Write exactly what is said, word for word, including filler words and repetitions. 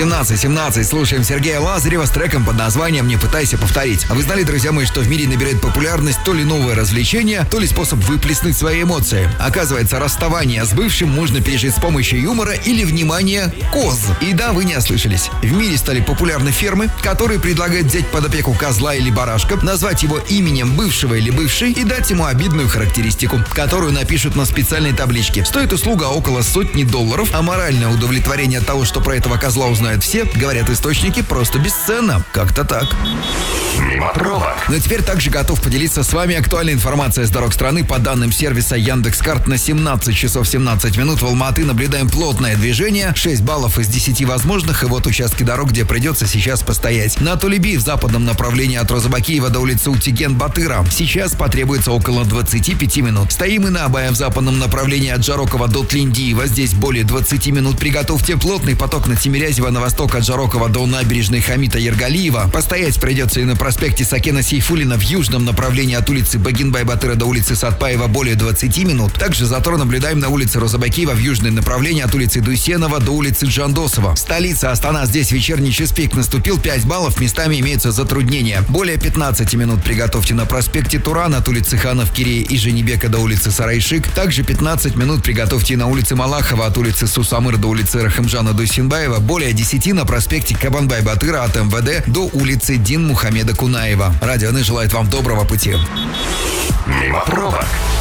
семнадцать семнадцать слушаем Сергея Лазарева с треком под названием «Не пытайся повторить». А вы знали, друзья мои, что в мире набирает популярность то ли новое развлечение, то ли способ выплеснуть свои эмоции. Оказывается, расставание с бывшим можно пережить с помощью юмора или, внимания, коз. И да, вы не ослышались. В мире стали популярны фермы, которые предлагают взять под опеку козла или барашка, назвать его именем бывшего или бывшей и дать ему обидную характеристику, которую напишут на специальной табличке. Стоит услуга около сотни долларов, а моральное удовлетворение от того, что про этого козла узнают все, говорят источники, просто бесценно. Как-то так. Мимо пробок. Но теперь также готов поделиться с вами актуальной информацией с дорог страны. По данным сервиса Яндекс.Карт, на семнадцать часов семнадцать минут в Алма-Аты наблюдаем плотное движение. шесть баллов из десяти возможных. И вот участки дорог, где придется сейчас постоять. На Тулеби в западном направлении от Розыбакиева до улицы Утиген-Батыра сейчас потребуется около двадцати пяти минут. Стоим и на Абая в западном направлении от Жарокова до Тлиндиева. Здесь более двадцати минут. Приготовьте плотный поток на Тимирязева на восток от Жарокова до набережной Хамита Ергалиева. Постоять придется и на проспекте Сакена Сейфуллина в южном направлении от улицы Багинбай-Батыра до улицы Сатпаева более двадцати минут. Также затор наблюдаем на улице Розыбакиева в южное направление от улицы Дуйсенова до улицы Джандосова. Столица Астана, здесь вечерний час пик наступил, пять баллов, местами имеются затруднения. Более пятнадцати минут приготовьте на проспекте Туран от улицы Ханов Кирея и Женебека до улицы Сарайшик. Также пятнадцать минут приготовьте на улице Малахова от улицы Сусамыр до улицы Рахимжана Дуйсенбаева. Более десяти на проспекте Кабанбай-Батыра от МВД до улицы Дин Мухаммеда Кунаева. Радио Н желает вам доброго пути. Мимо пробок.